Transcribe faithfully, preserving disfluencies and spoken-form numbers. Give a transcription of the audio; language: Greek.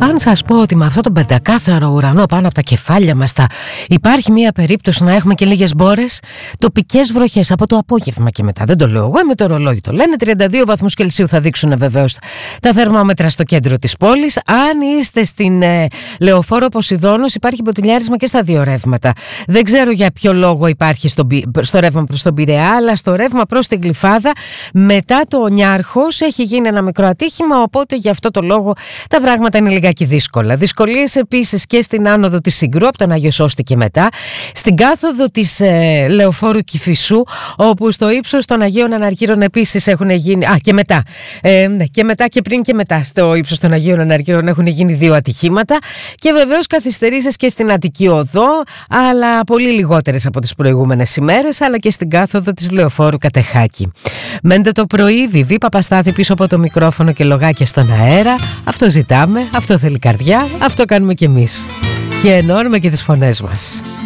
Αν σας πω ότι με αυτό τον πεντακάθαρο ουρανό πάνω από τα κεφάλια μας θα υπάρχει μια περίπτωση να έχουμε και λίγες μπόρες, τοπικές βροχές από το απόγευμα και μετά. Δεν το λέω εγώ, με το ρολόι το λένε. τριάντα δύο βαθμούς Κελσίου θα δείξουν βεβαίως τα θερμόμετρα στο κέντρο της πόλης. Αν είστε στην ε, Λεωφόρο Ποσειδώνος, υπάρχει μποτιλιάρισμα και στα δύο ρεύματα. Δεν ξέρω για ποιο λόγο υπάρχει στο, στο ρεύμα προς τον Πειραιά, αλλά στο ρεύμα προς την Γλυφάδα μετά το Νιάρχος έχει γίνει ένα μικρό ατύχημα, οπότε γι' αυτό το λόγο τα πράγματα είναι λιγάκι δύσκολα. Δυσκολίες επίσης και στην άνοδο της Συγκρού από τον Άγιο Σώστη και μετά, στην κάθοδο της ε, Λεωφόρου Κηφισού, όπου στο ύψος των Αγίων Αναργύρων επίσης έχουν γίνει. Α, και μετά. Ε, και μετά και πριν και μετά στο ύψος των Αγίων Αναργύρων έχουν γίνει δύο ατυχήματα. Και βεβαίως καθυστερήσεις και στην Αττική Οδό, αλλά πολύ λιγότερες από τις προηγούμενες ημέρες, αλλά και στην κάθοδο της Λεωφόρου Κατεχάκη. Μέντε το πρωί, Βιβί Παπαστάθη πίσω από το μικρόφωνο και λογάκια στον αέρα. Αυτό ζητάμε, αυτό θέλει καρδιά, αυτό κάνουμε κι εμείς. Και ενώνουμε και τις φωνές μας.